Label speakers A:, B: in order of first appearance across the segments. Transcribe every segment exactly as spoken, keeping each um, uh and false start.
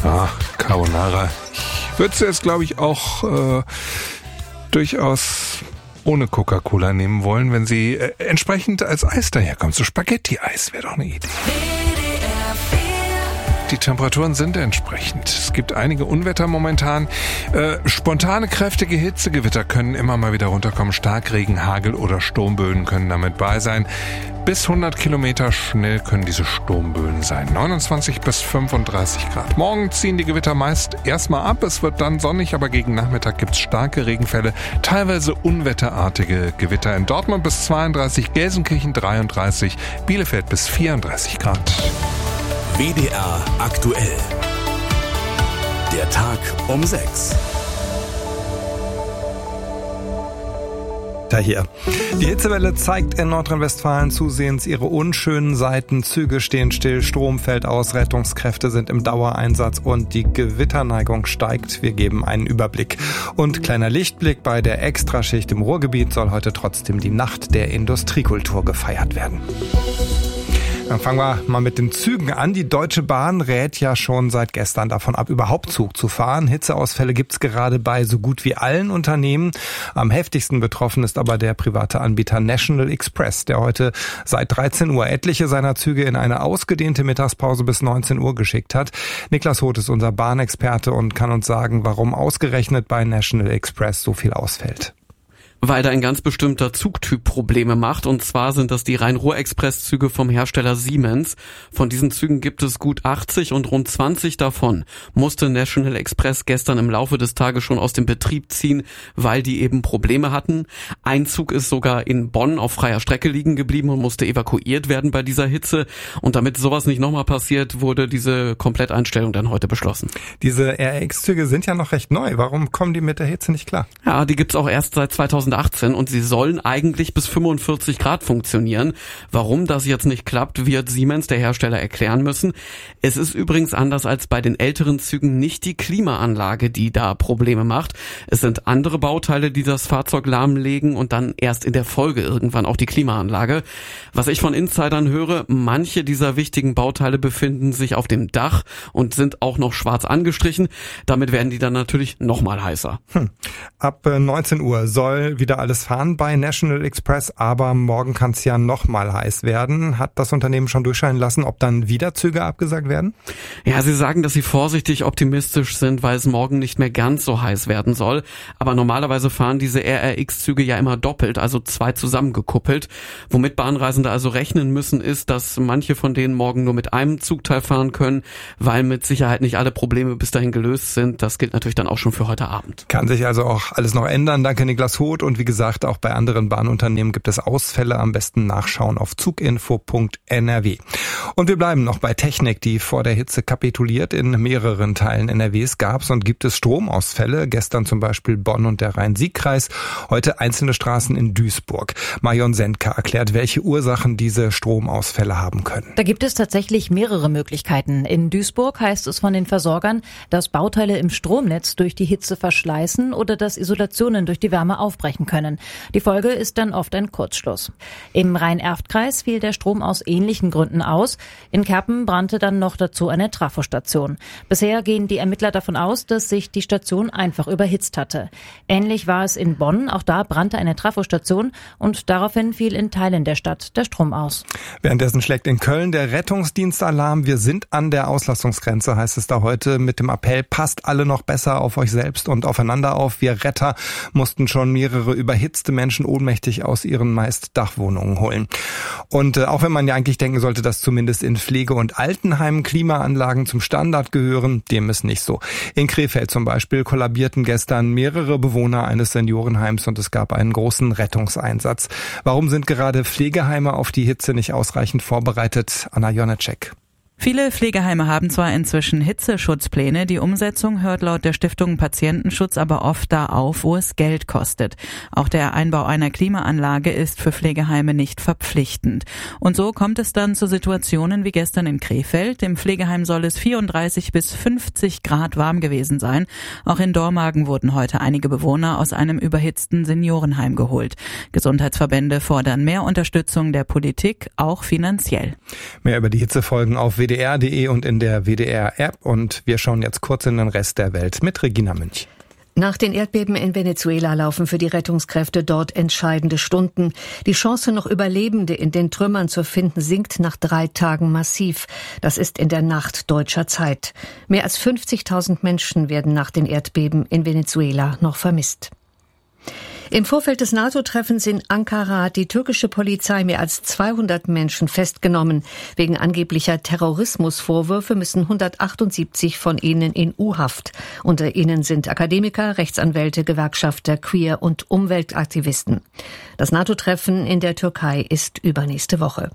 A: Ja, Carbonara. Ich würde es jetzt, glaube ich, auch äh, durchaus ohne Coca-Cola nehmen wollen, wenn sie äh, entsprechend als Eis daherkommt. So Spaghetti-Eis wäre doch eine Idee. Die Temperaturen sind entsprechend. Es gibt einige Unwetter momentan. Äh, spontane, kräftige Hitzegewitter können immer mal wieder runterkommen. Starkregen, Hagel oder Sturmböen können damit bei sein. Bis hundert Kilometer schnell können diese Sturmböen sein. neunundzwanzig bis fünfunddreißig Grad. Morgen ziehen die Gewitter meist erstmal ab. Es wird dann sonnig, aber gegen Nachmittag gibt es starke Regenfälle. Teilweise unwetterartige Gewitter. In Dortmund bis zweiunddreißig, Gelsenkirchen dreiunddreißig, Bielefeld bis vierunddreißig Grad.
B: W D R aktuell. Der Tag um sechs.
C: Da hier. Die Hitzewelle zeigt in Nordrhein-Westfalen zusehends ihre unschönen Seiten. Züge stehen still, Strom fällt aus, Rettungskräfte sind im Dauereinsatz und die Gewitterneigung steigt. Wir geben einen Überblick. Und kleiner Lichtblick: Bei der Extraschicht im Ruhrgebiet soll heute trotzdem die Nacht der Industriekultur gefeiert werden. Dann fangen wir mal mit den Zügen an. Die Deutsche Bahn rät ja schon seit gestern davon ab, überhaupt Zug zu fahren. Hitzeausfälle gibt's gerade bei so gut wie allen Unternehmen. Am heftigsten betroffen ist aber der private Anbieter National Express, der heute seit dreizehn Uhr etliche seiner Züge in eine ausgedehnte Mittagspause bis neunzehn Uhr geschickt hat. Niklas Hoth ist unser Bahnexperte und kann uns sagen, warum ausgerechnet bei National Express so viel ausfällt.
D: Weil da ein ganz bestimmter Zugtyp Probleme macht, und zwar sind das die Rhein-Ruhr-Express-Züge vom Hersteller Siemens. Von diesen Zügen gibt es gut achtzig und rund zwanzig davon musste National Express gestern im Laufe des Tages schon aus dem Betrieb ziehen, weil die eben Probleme hatten. Ein Zug ist sogar in Bonn auf freier Strecke liegen geblieben und musste evakuiert werden bei dieser Hitze. Und damit sowas nicht nochmal passiert, wurde diese Kompletteinstellung dann heute beschlossen.
C: Diese R X-Züge sind ja noch recht neu. Warum kommen die mit der Hitze nicht klar?
D: Ja, die gibt's auch erst seit zweitausendachtzehn und sie sollen eigentlich bis fünfundvierzig Grad funktionieren. Warum das jetzt nicht klappt, wird Siemens, der Hersteller, erklären müssen. Es ist übrigens anders als bei den älteren Zügen nicht die Klimaanlage, die da Probleme macht. Es sind andere Bauteile, die das Fahrzeug lahmlegen und dann erst in der Folge irgendwann auch die Klimaanlage. Was ich von Insidern höre, manche dieser wichtigen Bauteile befinden sich auf dem Dach und sind auch noch schwarz angestrichen. Damit werden die dann natürlich nochmal heißer.
C: Hm. Ab neunzehn Uhr soll wieder alles fahren bei National Express, aber morgen kann es ja noch mal heiß werden. Hat das Unternehmen schon durchscheinen lassen, ob dann wieder Züge abgesagt werden?
D: Ja, sie sagen, dass sie vorsichtig optimistisch sind, weil es morgen nicht mehr ganz so heiß werden soll. Aber normalerweise fahren diese R R X-Züge ja immer doppelt, also zwei zusammengekuppelt. Womit Bahnreisende also rechnen müssen, ist, dass manche von denen morgen nur mit einem Zugteil fahren können, weil mit Sicherheit nicht alle Probleme bis dahin gelöst sind. Das gilt natürlich dann auch schon für heute Abend.
C: Kann sich also auch alles noch ändern. Danke, Niklas Hoth. Und wie gesagt, auch bei anderen Bahnunternehmen gibt es Ausfälle. Am besten nachschauen auf zuginfo punkt n r w. Und wir bleiben noch bei Technik, die vor der Hitze kapituliert. In mehreren Teilen N R Ws gab es und gibt es Stromausfälle. Gestern zum Beispiel Bonn und der Rhein-Sieg-Kreis. Heute einzelne Straßen in Duisburg. Marion Sendka erklärt, welche Ursachen diese Stromausfälle haben können.
E: Da gibt es tatsächlich mehrere Möglichkeiten. In Duisburg heißt es von den Versorgern, dass Bauteile im Stromnetz durch die Hitze verschleißen oder dass Isolationen durch die Wärme aufbrechen können. Die Folge ist dann oft ein Kurzschluss. Im Rhein-Erft-Kreis fiel der Strom aus ähnlichen Gründen aus. In Kerpen brannte dann noch dazu eine Trafostation. Bisher gehen die Ermittler davon aus, dass sich die Station einfach überhitzt hatte. Ähnlich war es in Bonn. Auch da brannte eine Trafostation und daraufhin fiel in Teilen der Stadt der Strom aus.
C: Währenddessen schlägt in Köln der Rettungsdienst Alarm. Wir sind an der Auslastungsgrenze, heißt es da heute, mit dem Appell: Passt alle noch besser auf euch selbst und aufeinander auf. Wir Retter mussten schon mehrere überhitzte Menschen ohnmächtig aus ihren meist Dachwohnungen holen. Und äh, auch wenn man ja eigentlich denken sollte, dass zumindest in Pflege- und Altenheimen Klimaanlagen zum Standard gehören, dem ist nicht so. In Krefeld zum Beispiel kollabierten gestern mehrere Bewohner eines Seniorenheims und es gab einen großen Rettungseinsatz. Warum sind gerade Pflegeheime auf die Hitze nicht ausreichend vorbereitet? Anna Jonacek.
F: Viele Pflegeheime haben zwar inzwischen Hitzeschutzpläne, die Umsetzung hört laut der Stiftung Patientenschutz aber oft da auf, wo es Geld kostet. Auch der Einbau einer Klimaanlage ist für Pflegeheime nicht verpflichtend. Und so kommt es dann zu Situationen wie gestern in Krefeld. Im Pflegeheim soll es vierunddreißig bis fünfzig Grad warm gewesen sein. Auch in Dormagen wurden heute einige Bewohner aus einem überhitzten Seniorenheim geholt. Gesundheitsverbände fordern mehr Unterstützung der Politik, auch finanziell.
C: Mehr über die Hitzefolgen auf w w d r punkt d e und in der W D R-App. Und wir schauen jetzt kurz in den Rest der Welt mit Regina Münch.
G: Nach den Erdbeben in Venezuela laufen für die Rettungskräfte dort entscheidende Stunden. Die Chance, noch Überlebende in den Trümmern zu finden, sinkt nach drei Tagen massiv. Das ist in der Nacht deutscher Zeit. Mehr als fünfzigtausend Menschen werden nach den Erdbeben in Venezuela noch vermisst. Im Vorfeld des NATO-Treffens in Ankara hat die türkische Polizei mehr als zweihundert Menschen festgenommen. Wegen angeblicher Terrorismusvorwürfe müssen hundertachtundsiebzig von ihnen in U-Haft. Unter ihnen sind Akademiker, Rechtsanwälte, Gewerkschafter, Queer- und Umweltaktivisten. Das NATO-Treffen in der Türkei ist übernächste Woche.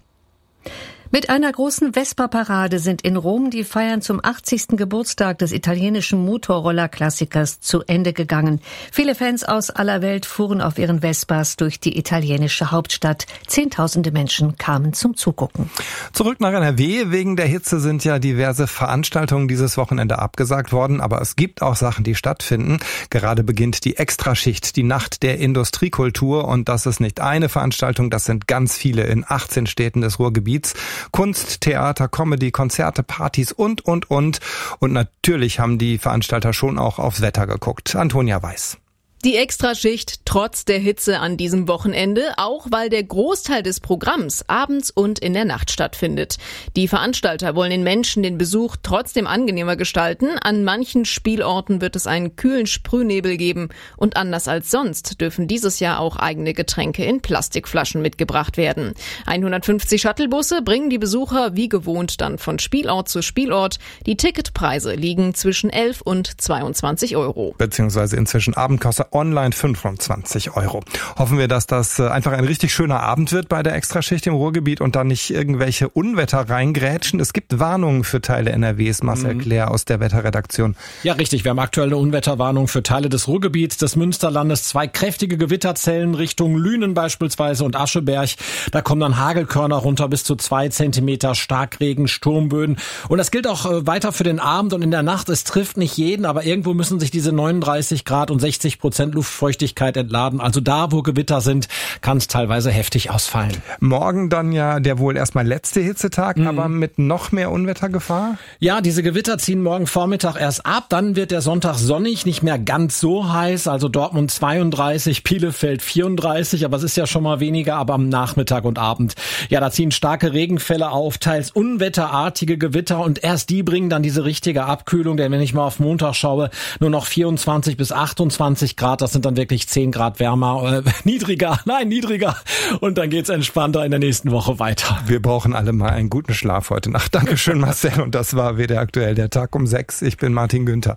G: Mit einer großen Vespa-Parade sind in Rom die Feiern zum achtzigsten Geburtstag des italienischen Motorroller-Klassikers zu Ende gegangen. Viele Fans aus aller Welt fuhren auf ihren Vespas durch die italienische Hauptstadt. Zehntausende Menschen kamen zum Zugucken.
C: Zurück nach N R W. Wegen der Hitze sind ja diverse Veranstaltungen dieses Wochenende abgesagt worden. Aber es gibt auch Sachen, die stattfinden. Gerade beginnt die Extraschicht, die Nacht der Industriekultur. Und das ist nicht eine Veranstaltung, das sind ganz viele in achtzehn Städten des Ruhrgebiets. Kunst, Theater, Comedy, Konzerte, Partys und, und, und. Und natürlich haben die Veranstalter schon auch aufs Wetter geguckt. Antonia Weiß.
H: Die Extraschicht trotz der Hitze an diesem Wochenende, auch weil der Großteil des Programms abends und in der Nacht stattfindet. Die Veranstalter wollen den Menschen den Besuch trotzdem angenehmer gestalten. An manchen Spielorten wird es einen kühlen Sprühnebel geben. Und anders als sonst dürfen dieses Jahr auch eigene Getränke in Plastikflaschen mitgebracht werden. hundertfünfzig Shuttlebusse bringen die Besucher wie gewohnt dann von Spielort zu Spielort. Die Ticketpreise liegen zwischen elf und zweiundzwanzig Euro.
C: Beziehungsweise inzwischen Abendkasse online fünfundzwanzig Euro. Hoffen wir, dass das einfach ein richtig schöner Abend wird bei der Extraschicht im Ruhrgebiet und dann nicht irgendwelche Unwetter reingrätschen. Es gibt Warnungen für Teile N R Ws. Marcel Klär aus der Wetterredaktion.
I: Ja, richtig. Wir haben aktuell eine Unwetterwarnung für Teile des Ruhrgebiets, des Münsterlandes. Zwei kräftige Gewitterzellen Richtung Lünen beispielsweise und Ascheberg. Da kommen dann Hagelkörner runter bis zu zwei Zentimeter, Starkregen, Sturmböen. Und das gilt auch weiter für den Abend und in der Nacht. Es trifft nicht jeden, aber irgendwo müssen sich diese neununddreißig Grad und sechzig Prozent Luftfeuchtigkeit entladen. Also da, wo Gewitter sind, kann es teilweise heftig ausfallen.
C: Morgen dann ja der wohl erstmal letzte Hitzetag, mhm. aber mit noch mehr Unwettergefahr?
I: Ja, diese Gewitter ziehen morgen Vormittag erst ab. Dann wird der Sonntag sonnig, nicht mehr ganz so heiß. Also Dortmund zweiunddreißig, Bielefeld vierunddreißig. Aber es ist ja schon mal weniger, aber am Nachmittag und Abend. Ja, da ziehen starke Regenfälle auf, teils unwetterartige Gewitter. Und erst die bringen dann diese richtige Abkühlung. Denn wenn ich mal auf Montag schaue, nur noch vierundzwanzig bis achtundzwanzig Grad. Das sind dann wirklich zehn Grad wärmer, äh, niedriger, nein, niedriger. Und dann geht's entspannter in der nächsten Woche weiter.
C: Wir brauchen alle mal einen guten Schlaf heute Nacht. Dankeschön, Marcel. Und das war W D R aktuell, der Tag um sechs. Ich bin Martin Günther.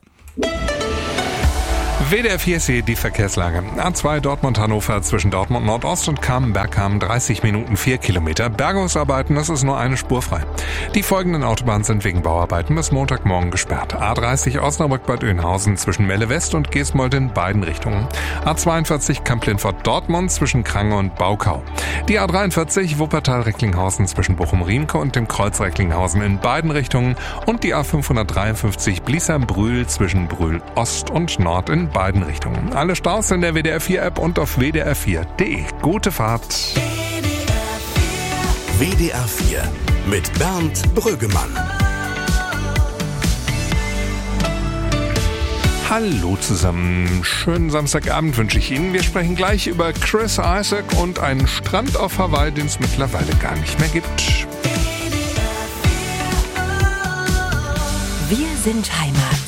A: W D R vier ist hier die Verkehrslage. A zwei Dortmund-Hannover zwischen Dortmund Nordost und Kamen-Bergkamen dreißig Minuten vier Kilometer. Bergungsarbeiten, das ist nur eine Spur frei. Die folgenden Autobahnen sind wegen Bauarbeiten bis Montagmorgen gesperrt. A dreißig Osnabrück-Bad Oeynhausen zwischen Melle West und Geestmold in beiden Richtungen. A zweiundvierzig Kamp-Lindfort-Dortmund zwischen Krange und Baukau. Die A dreiundvierzig Wuppertal-Recklinghausen zwischen Bochum-Riemke und dem Kreuz Recklinghausen in beiden Richtungen. Und die A fünfhundertdreiundfünfzig Bließer-Brühl zwischen Brühl Ost und Nord in beiden Richtungen. Alle Staus in der W D R vier App und auf w d r vier punkt d e. Gute Fahrt.
B: W D R vier mit Bernd Brüggemann.
A: Hallo zusammen. Schönen Samstagabend wünsche ich Ihnen. Wir sprechen gleich über Chris Isaak und einen Strand auf Hawaii, den es mittlerweile gar nicht mehr gibt.
J: Wir sind Heimat.